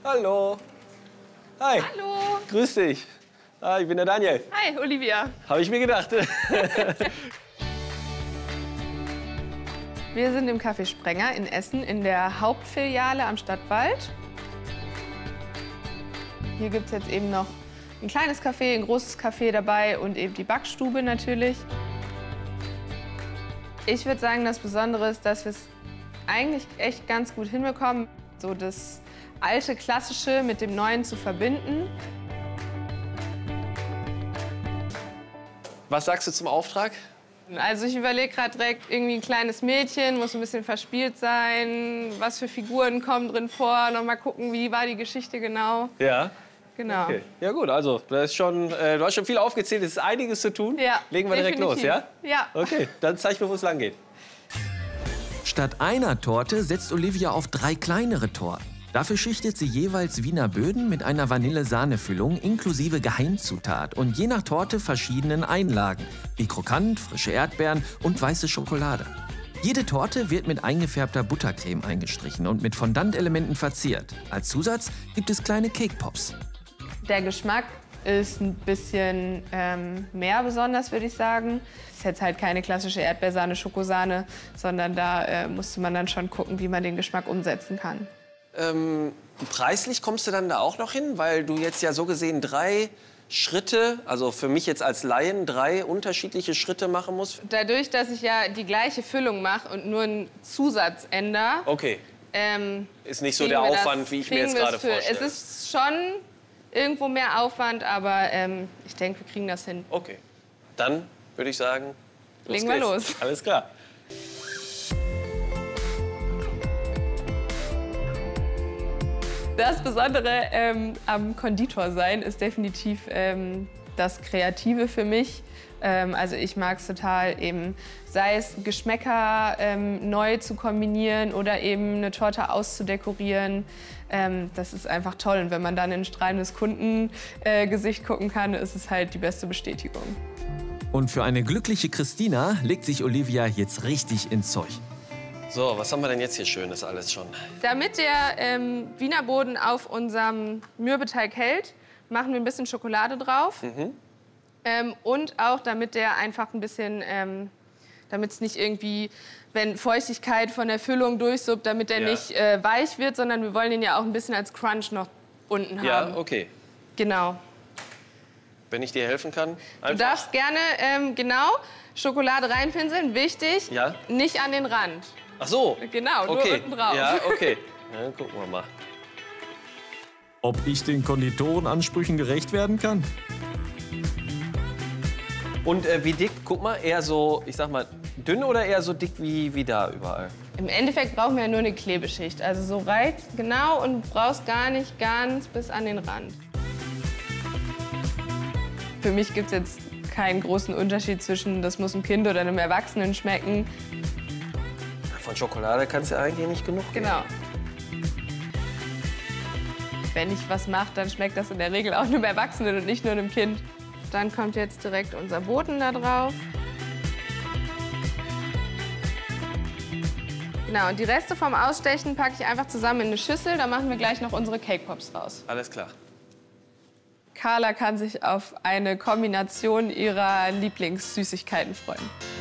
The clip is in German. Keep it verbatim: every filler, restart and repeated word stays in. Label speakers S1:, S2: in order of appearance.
S1: Hallo. Hi.
S2: Hallo.
S1: Grüß dich. Ah, ich bin der Daniel.
S2: Hi, Olivia.
S1: Habe ich mir gedacht.
S2: Wir sind im Café Sprenger in Essen in der Hauptfiliale am Stadtwald. Hier gibt es jetzt eben noch ein kleines Café, ein großes Café dabei und eben die Backstube natürlich. Ich würde sagen, das Besondere ist, dass wir es eigentlich echt ganz gut hinbekommen, so das alte Klassische mit dem Neuen zu verbinden.
S1: Was sagst du zum Auftrag?
S2: Also ich überlege gerade direkt, irgendwie ein kleines Mädchen, muss ein bisschen verspielt sein, was für Figuren kommen drin vor, noch mal gucken, wie war die Geschichte genau.
S1: Ja.
S2: Genau.
S1: Okay. Ja gut, also das ist schon, äh, du hast schon viel aufgezählt, es ist einiges zu tun.
S2: Ja,
S1: Legen wir direkt
S2: definitiv.
S1: los, ja?
S2: Ja.
S1: Okay, dann zeig mir, wo es lang geht.
S3: Statt einer Torte setzt Olivia auf drei kleinere Torten. Dafür schichtet sie jeweils Wiener Böden mit einer Vanille-Sahne-Füllung inklusive Geheimzutat und je nach Torte verschiedenen Einlagen, wie krokant, frische Erdbeeren und weiße Schokolade. Jede Torte wird mit eingefärbter Buttercreme eingestrichen und mit Fondantelementen verziert. Als Zusatz gibt es kleine Cake Pops.
S2: Der Geschmack ist ein bisschen ähm, mehr besonders, würde ich sagen. Es ist jetzt halt keine klassische Erdbeersahne, Schokosahne, sondern da äh, musste man dann schon gucken, wie man den Geschmack umsetzen kann.
S1: Ähm, preislich kommst du dann da auch noch hin? Weil du jetzt ja so gesehen drei Schritte, also für mich jetzt als Laien, drei unterschiedliche Schritte machen musst.
S2: Dadurch, dass ich ja die gleiche Füllung mache und nur einen Zusatz ändere,
S1: Okay.
S2: ähm,
S1: Ist nicht so der Aufwand, wie ich mir jetzt gerade vorstelle.
S2: Es ist schon irgendwo mehr Aufwand, aber ähm, ich denke, wir kriegen das hin.
S1: Okay. Dann würde ich sagen, los
S2: Legen wir
S1: geht's.
S2: los.
S1: Alles klar.
S2: Das Besondere ähm, am Konditorsein ist definitiv ähm, das Kreative für mich. Ähm, also ich mag es total, eben, sei es Geschmäcker ähm, neu zu kombinieren oder eben eine Torte auszudekorieren. Ähm, das ist einfach toll. Und wenn man dann in ein strahlendes Kundengesicht äh, gucken kann, ist es halt die beste Bestätigung.
S3: Und für eine glückliche Christina legt sich Olivia jetzt richtig ins Zeug.
S1: So, was haben wir denn jetzt hier Schönes alles schon?
S2: Damit der ähm, Wiener Boden auf unserem Mürbeteig hält, machen wir ein bisschen Schokolade drauf.
S1: Mhm.
S2: Ähm, und auch, damit der einfach ein bisschen, ähm, damit es nicht irgendwie, wenn Feuchtigkeit von der Füllung durchsuppt, damit der
S1: Ja.
S2: nicht äh, weich wird, sondern wir wollen den ja auch ein bisschen als Crunch noch unten haben.
S1: Ja, okay.
S2: Genau.
S1: Wenn ich dir helfen kann, einfach.
S2: Du darfst gerne, ähm, genau, Schokolade reinpinseln. Wichtig,
S1: Ja.
S2: nicht an den Rand.
S1: Ach so.
S2: Genau, nur
S1: Okay.
S2: unten drauf.
S1: Ja, okay. Ja, dann gucken wir mal.
S3: Ob ich den Konditorenansprüchen gerecht werden kann?
S1: Und äh, wie dick? Guck mal, eher so, ich sag mal, dünn oder eher so dick wie, wie da überall?
S2: Im Endeffekt brauchen wir ja nur eine Klebeschicht. Also so reizt genau und du brauchst gar nicht ganz bis an den Rand. Für mich gibt es jetzt keinen großen Unterschied zwischen, das muss einem Kind oder einem Erwachsenen schmecken.
S1: Von Schokolade kannst du ja eigentlich nicht genug geben.
S2: Genau. Wenn ich was mache, dann schmeckt das in der Regel auch einem Erwachsenen und nicht nur einem Kind. Dann kommt jetzt direkt unser Boden da drauf. Genau, und die Reste vom Ausstechen packe ich einfach zusammen in eine Schüssel. Da machen wir gleich noch unsere Cake Pops raus.
S1: Alles klar.
S2: Carla kann sich auf eine Kombination ihrer Lieblingssüßigkeiten freuen.